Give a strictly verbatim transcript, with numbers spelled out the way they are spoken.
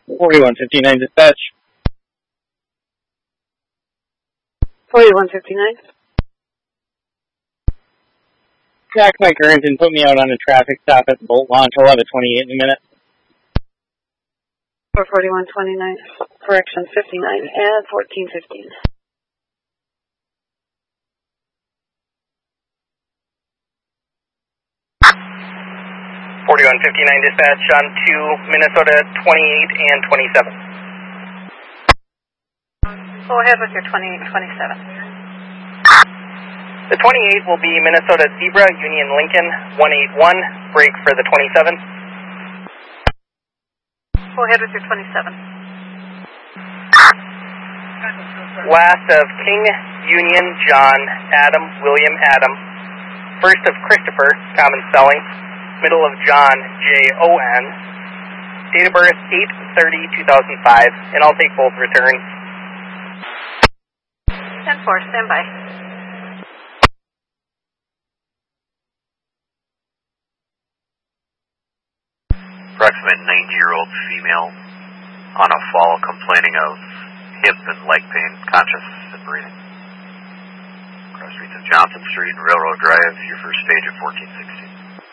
forty-one fifty-nine dispatch. forty-one fifty-nine. Jack Mike Earnton put me out on a traffic stop at the boat launch. I'll have a twenty-eight in a minute. For forty-one twenty-nine, correction fifty-nine and fourteen fifteen. forty-one fifty-nine dispatch on to Minnesota twenty-eight and twenty-seven. Go ahead with your twenty-eight and twenty-seven. The twenty-eight will be Minnesota Zebra, Union Lincoln, one eight one, break for the twenty-seven. Go ahead with your twenty-seven. Last of King, Union, John, Adam, William, Adam. First of Christopher, common spelling. Middle of John, J O N. Date of birth, eight thirty two thousand five, and I'll take both returns. ten four, stand by. Approximate ninety-year-old female on a fall complaining of hip and leg pain, conscious and breathing. Cross streets of Johnson Street and Railroad Drive, your first stage of fourteen sixteen.